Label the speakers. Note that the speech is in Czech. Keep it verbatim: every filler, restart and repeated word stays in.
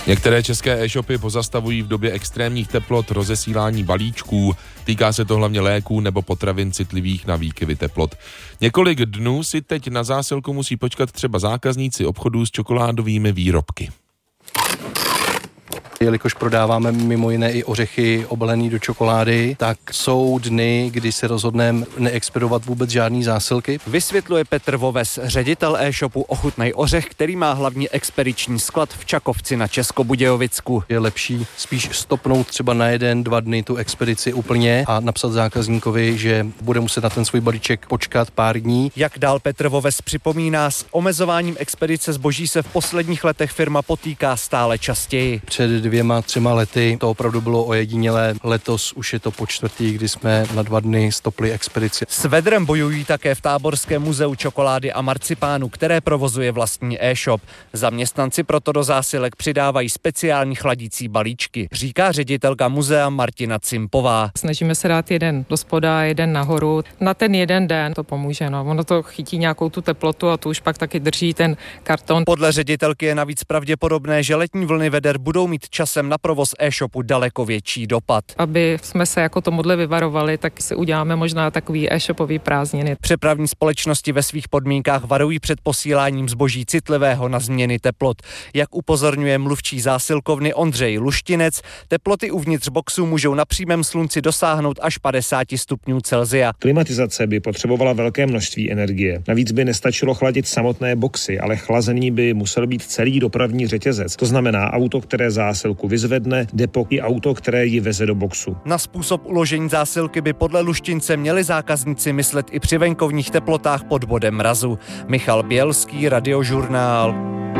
Speaker 1: Některé české e-shopy pozastavují v době extrémních teplot rozesílání balíčků. Týká se to hlavně léků nebo potravin citlivých na výkyvy teplot. Několik dnů si teď na zásilku musí počkat třeba zákazníci obchodů s čokoládovými výrobky.
Speaker 2: Jelikož prodáváme mimo jiné i ořechy obalený do čokolády, tak jsou dny, kdy se rozhodneme neexpedovat vůbec žádný zásilky.
Speaker 3: Vysvětluje Petr Voves, ředitel e-shopu Ochutnej ořech, který má hlavní expediční sklad v Čakovci na Českobudějovicku.
Speaker 2: Je lepší spíš stopnout třeba na jeden, dva dny tu expedici úplně a napsat zákazníkovi, že bude muset na ten svůj balíček počkat pár dní.
Speaker 3: Jak dál Petr Voves připomíná, s omezováním expedice zboží se v posledních letech firma potýká stále častěji.
Speaker 2: Před dvěma, třema lety to opravdu bylo ojedinělé. Letos už je to po čtvrtý, kdy jsme na dva dny stopli expedici.
Speaker 3: S vedrem bojují také v Táborském muzeu čokolády a marcipánu, které provozuje vlastní e-shop. Zaměstnanci proto do zásilek přidávají speciální chladící balíčky, říká ředitelka muzea Martina Cimpová.
Speaker 4: Snažíme se dát jeden do spoda, jeden nahoru. Na ten jeden den to pomůže. No. Ono to chytí nějakou tu teplotu a tu už pak taky drží ten karton.
Speaker 3: Podle ředitelky je navíc pravděpodobné, že letní vlny veder budou mít časem na provoz e-shopu daleko větší dopad.
Speaker 4: Aby jsme se jako tomuhle vyvarovali, tak si uděláme možná takový e-shopový prázdniny.
Speaker 3: Přepravní společnosti ve svých podmínkách varují před posíláním zboží citlivého na změny teplot. Jak upozorňuje mluvčí zásilkovny Ondřej Luštinec, teploty uvnitř boxu můžou na přímém slunci dosáhnout až padesát stupňů Celsia.
Speaker 5: Klimatizace by potřebovala velké množství energie. Navíc by nestačilo chladit samotné boxy, ale chlazení by musel být celý dopravní řetězec. To znamená auto, které zásilku vyzvedne, depo i auto, které ji veze do boxu.
Speaker 3: Na způsob uložení zásilky by podle Luštince měli zákazníci myslet i při venkovních teplotách pod bodem mrazu. Michal Bělský, Radiožurnál.